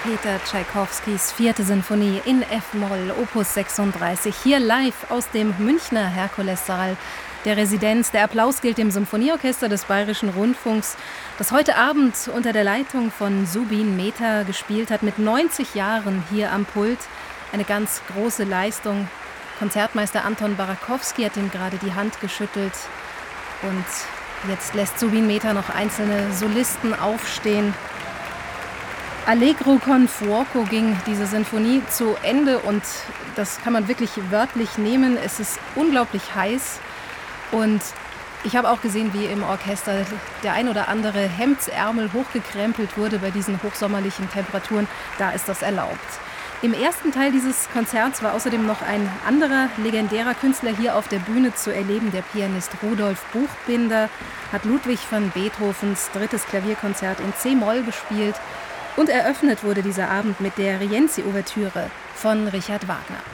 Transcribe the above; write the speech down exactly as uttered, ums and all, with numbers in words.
Peter Tschaikowskis vierte Sinfonie in F-Moll, Opus sechsunddreißig, hier live aus dem Münchner Herkulessaal der Residenz. Der Applaus gilt dem Symphonieorchester des Bayerischen Rundfunks, das heute Abend unter der Leitung von Zubin Mehta gespielt hat, mit neunzig Jahren hier am Pult. Eine ganz große Leistung. Konzertmeister Anton Barakowski hat ihm gerade die Hand geschüttelt. Und jetzt lässt Zubin Mehta noch einzelne Solisten aufstehen. Allegro con fuoco ging diese Sinfonie zu Ende und das kann man wirklich wörtlich nehmen. Es ist unglaublich heiß und ich habe auch gesehen, wie im Orchester der ein oder andere Hemdsärmel hochgekrempelt wurde bei diesen hochsommerlichen Temperaturen. Da ist das erlaubt. Im ersten Teil dieses Konzerts war außerdem noch ein anderer legendärer Künstler hier auf der Bühne zu erleben. Der Pianist Rudolf Buchbinder hat Ludwig van Beethovens drittes Klavierkonzert in C-Moll gespielt. Und eröffnet wurde dieser Abend mit der Rienzi-Ouvertüre von Richard Wagner.